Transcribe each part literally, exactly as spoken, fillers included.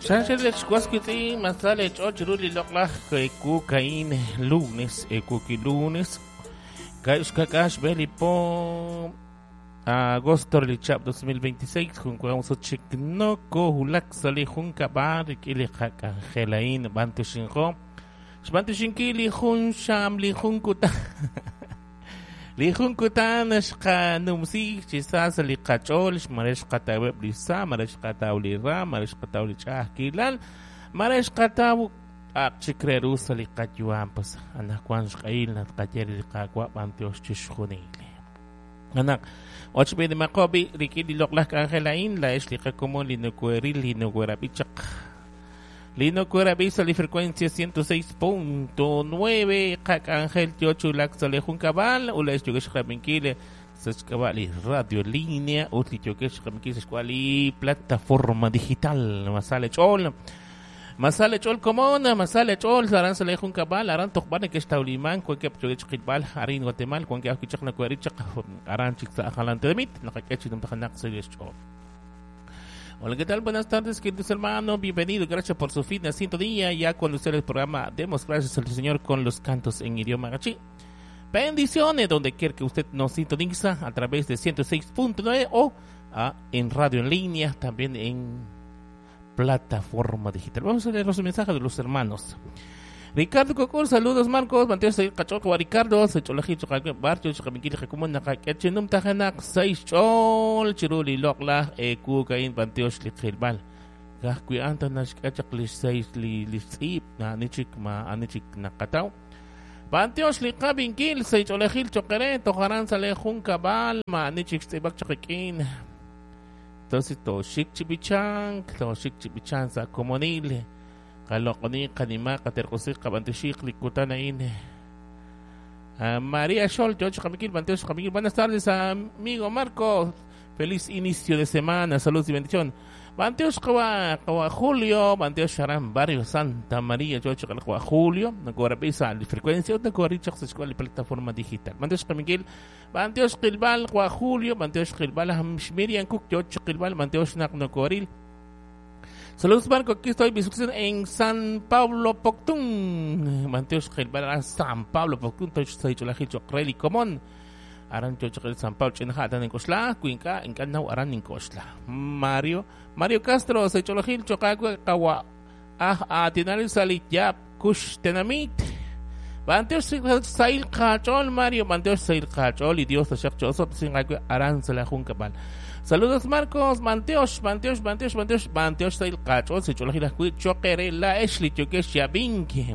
Sánchez Guasquiti, Mazale, Choruli, Lokla, Kukain, lunes, Ekuki lunes, Kaish Kakash, Belipo, agosto del chap dos mil veintiséis, jugamos a Chiknoko, Hulak, Sali, Junkabar, Kili Hakangelain, Bantushinho, Sbantushinkili, Hun Sham, Li Hunkuta. Li Hunkutan, Shka Numsi, Chisas, Li Kachol, Maresh Kataweb Lisa, Maresh Katawli Ra, Maresh Katawli Chahkilan, Maresh Kataw, Akchikrerusa, Li Katuampas, Anakwan Shkail, Natkateri Kakwa, Bantios Chishunili. Anak, watch me the Makobi, Rikidi Loklak Angelain, La Eshlika Como Linoqueri, Linoguerabichak. Lino Cuerabisa, la frecuencia ciento seis punto nueve, Kak Ángel Tiochulak Salejun Cabal, Ules Yogesh Rabinkile, Sachkabali, Radio Línea, Utli Yogesh Rabinkile, Squali, plataforma digital, Masale Chol, Masale Chol Comona, Masale Chol, Saran Salejun Cabal, Aran Tokbane, que está Uliman, Cuenque Yogesh Kitbal, Arin Guatemala, Cuenque Akichak Cuerichak, Aran Chiksa Ajalante de Mit, Nakakechidum Tahanak Serious Chol. Hola, ¿qué tal? Buenas tardes, queridos hermanos, bienvenidos, gracias por su fin de sintonía, ya con ustedes el programa Demos Gracias al Señor con los cantos en idioma gachi. Bendiciones donde quiera que usted nos sintoniza a través de ciento seis punto nueve o ah, en radio en línea, también en plataforma digital. Vamos a leer los mensajes de los hermanos. Ricardo Cocor, saludos Marcos, Manteos Cachoco, Ricardo, Secholajito, Barcho, Chacamiquil, Jacumón, Nakachenum, Tajanak, Seis Chol, Chiruli, Lokla, Ekukain, Panteos, Lichilbal. Gahkui Antanas, Kachaklis, Seis, Lisip, Nanichik, Ma, Anichik, Nakatau. Panteos, Likabinkil, Secholajil, Chokere, Tojaran, Salejun, Cabal, Ma, Anichik, Stebak, Chakikin. Entonces, Toshik Chibichan, Toshik Chibichan, Sacomonile. Kalokoni kanima katerkosi kabantishik likutanain. María Scholl, George Camikil, Banteos Camikil. Buenas tardes, amigo Marco. Feliz inicio de semana, salud y bendición. Banteos Kawa, Kawa Julio, Banteos Sharam, Barrio Santa María, George Kawa Julio, Nagora Pisa, la frecuencia, Nagora Richard, escuela y plataforma digital. Banteos Camikil, Banteos Kilbal, Kawa Julio, Banteos Kilbal, Miriam Cook, George Kilbal, Banteos Nak Nakoril. Saludos Marco, aquí estoy en San Pablo Poctún. Manteos Gelbara San Pablo Poctún, soy Cholajicho Creli Comón. Aran Chochel San Pablo Chenjatan en Cosla, Cuinca, en Canau Aran en Cosla. Mario, Mario Castro, soy Cholajil Chocagua, Kawa, Ah, Atinal Salit Yap, Kush Tenamit. Manteos Sail Cachol, Mario, Manteos Sail Cachol, y Dios, Shak Chosot, sin Aran Salajun Cabal. Saludos Marcos, Manteos, Manteos, Manteos, Manteos, Manteos, Sail Cachol, se chola giras cuid, Chokere, la Ashley, Chokesh, Yabinki.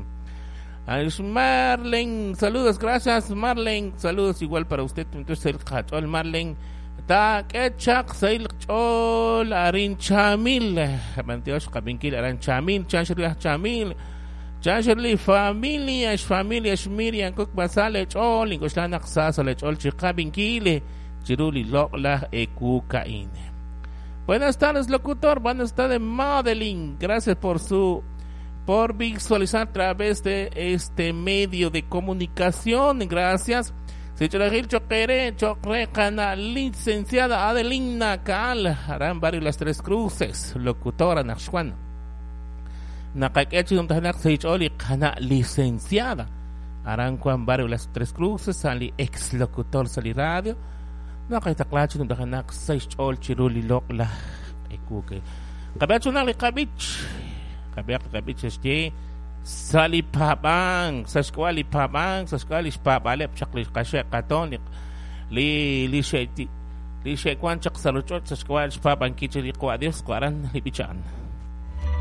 Marlen, saludos, gracias, Marlen, saludos igual para usted, entonces Sail Cachol, Marlen, Ta, Ketchak, Sail Chol, Arin Chamil, Manteos, Kabinki, Aran Chamil, Chancherly, Chamil, Chancherly, familia, familia, Miriam, Cook, Basale, Chol, Ingoslanak, Sasale, Chol, Chikabinki, Chiruli Lokla Ekukain. Buenas tardes, locutor. Buenas tardes, Madeline. Gracias por su por visualizar a través de este medio de comunicación. Gracias. Sechoragil Chokere, Chokre, Cana, licenciada Adelina Kaal. Harán varios las tres cruces. Locutora Naxwan. Nakakechi Tanak Secholi, Cana, licenciada. Harán Juan varios las tres cruces. Sali ex locutor, sali radio. Nakaitaklatsin ng dakanak sa Chol Chiruli Lokla Ekuke. Kabiatso na likabich. Kabiak kabich este salipabang sa skwali pabang sa skwali pabalep chakli kashe katonik li li sheti li shekwan chak saluchot sa skwali pabang kichili ko adios kwaran libichan.